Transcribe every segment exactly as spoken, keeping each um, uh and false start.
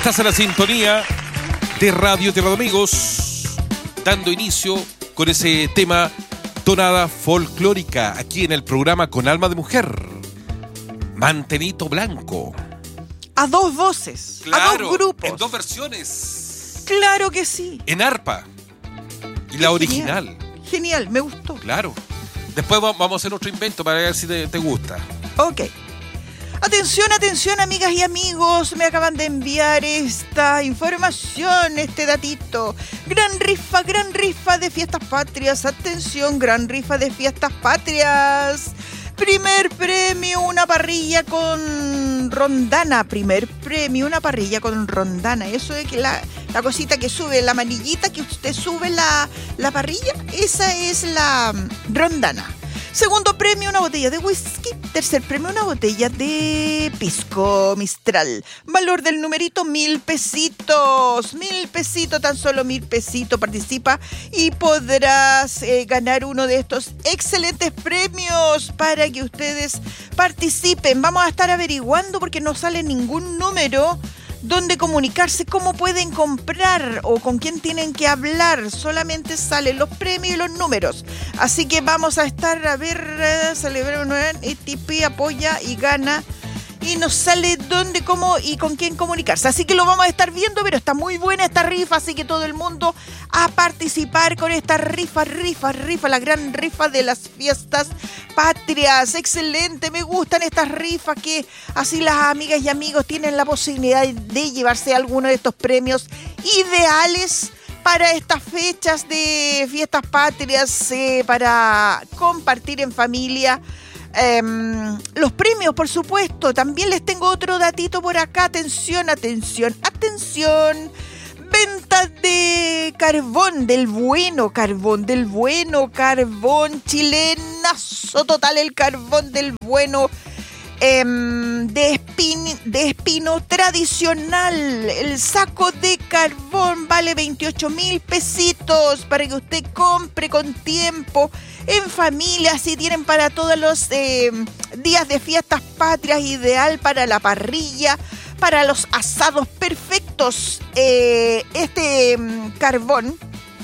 Estás en la sintonía de Radio Tierra de Amigos, dando inicio con ese tema tonada folclórica aquí en el programa Con Alma de Mujer. Mantenito Blanco. A dos voces, claro, a dos grupos. En dos versiones. Claro que sí. En arpa. Y Qué la genial. original. Genial, me gustó. Claro. Después vamos a hacer otro invento para ver si te, te gusta. Ok. Atención, atención, amigas y amigos. Me acaban de enviar esta información, este datito. Gran rifa, gran rifa de fiestas patrias. Atención, gran rifa de fiestas patrias. Primer premio, una parrilla con rondana. Primer premio, una parrilla con rondana. Eso de que la, la cosita que sube, la manillita que usted sube la, la parrilla, esa es la rondana. Segundo premio, una botella de whisky. Tercer premio, una botella de pisco Mistral. Valor del numerito, mil pesitos. Mil pesitos, tan solo mil pesitos. Participa y podrás eh, ganar uno de estos excelentes premios para que ustedes participen. Vamos a estar averiguando porque no sale ningún número donde comunicarse, cómo pueden comprar o con quién tienen que hablar. Solamente salen los premios y los números. Así que vamos a estar a ver, uh, celebrar y Tipi apoya y gana. Y nos sale dónde, cómo y con quién comunicarse. Así que lo vamos a estar viendo, pero está muy buena esta rifa. Así que todo el mundo a participar con esta rifa, rifa, rifa. La gran rifa de las fiestas patrias. Excelente, me gustan estas rifas que así las amigas y amigos tienen la posibilidad de llevarse alguno de estos premios ideales para estas fechas de fiestas patrias, eh, para compartir en familia. Um, los premios, por supuesto. También les tengo otro datito por acá. Atención, atención, atención. Venta de carbón, del bueno carbón, del bueno carbón, chilenazo total el carbón del bueno, eh, de, espin, de espino tradicional. El saco de carbón vale veintiocho mil pesitos para que usted compre con tiempo, en familia, si tienen para todos los eh, días de fiestas patrias, ideal para la parrilla, para los asados perfectos. Eh, este um, carbón,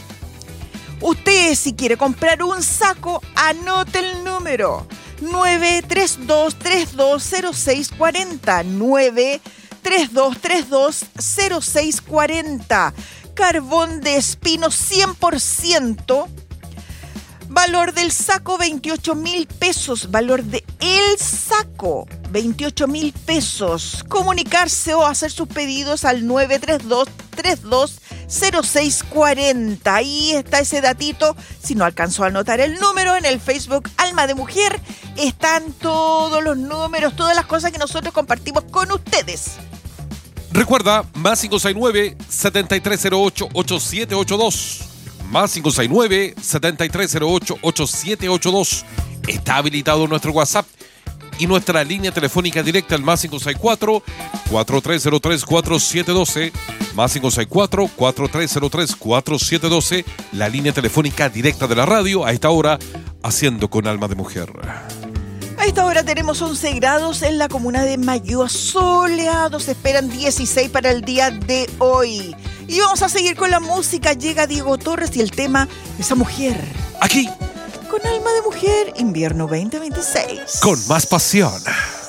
usted si quiere comprar un saco, anote el número nueve tres dos tres dos cero seis cuatro cero, nueve tres dos tres dos cero seis cuatro cero. Carbón de espino cien por ciento. Valor del saco, veintiocho mil pesos. Valor de el saco, veintiocho mil pesos. Comunicarse o hacer sus pedidos al nueve tres dos tres dos cero seis cuatro cero. Ahí está ese datito. Si no alcanzó a anotar el número, en el Facebook Alma de Mujer están todos los números, todas las cosas que nosotros compartimos con ustedes. Recuerda, más cinco seis nueve, siete tres cero ocho, ocho siete ocho dos. Más cinco seis nueve, siete tres cero ocho, ocho siete ocho dos. Está habilitado nuestro WhatsApp y nuestra línea telefónica directa al más cinco seis cuatro, cuatro tres cero tres, cuatro siete uno dos. Más cinco seis cuatro, cuatro tres cero tres, cuatro siete uno dos. La línea telefónica directa de la radio a esta hora, haciendo Con Alma de Mujer. A esta hora tenemos once grados en la comuna de Mayoa, soleados, se esperan dieciséis para el día de hoy. Y vamos a seguir con la música. Llega Diego Torres y el tema Esa Mujer. Aquí, Con Alma de Mujer, invierno veinte veintiséis. con más pasión.